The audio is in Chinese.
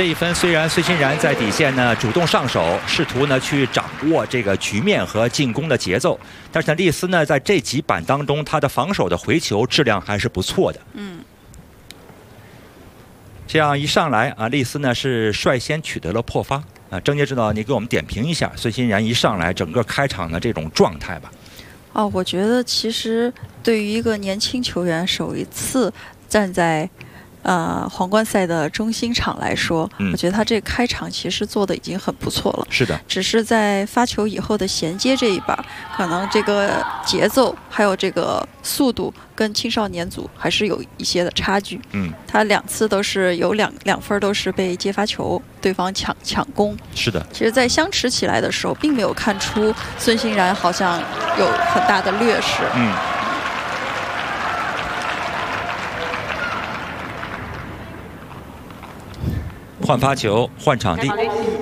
这一分虽然孙兴慜在底线呢主动上手，试图呢去掌握这个局面和进攻的节奏，但是呢，丽丝呢在这几板当中，他的防守的回球质量还是不错的。这样一上来啊，丽丝呢是率先取得了破发啊。郑洁指导，你给我们点评一下孙兴慜一上来整个开场的这种状态吧。 我觉得其实对于一个年轻球员首一次站在皇冠赛的中心场来说，我觉得他这个开场其实做的已经很不错了。 是的， 只是在发球以后的衔接这一把，可能这个节奏还有这个速度跟青少年组还是有一些的差距。他2次都是有两分都是被接发球，对方抢攻。 是的， 其实，在相持起来的时候，并没有看出孙兴慜好像有很大的劣势。 换发球，换场地。